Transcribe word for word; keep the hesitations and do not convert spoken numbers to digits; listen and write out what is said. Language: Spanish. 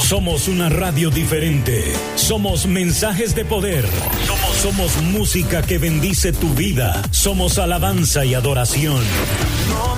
Somos una radio diferente. Somos mensajes de poder. Somos, somos música que bendice tu vida. Somos alabanza y adoración. No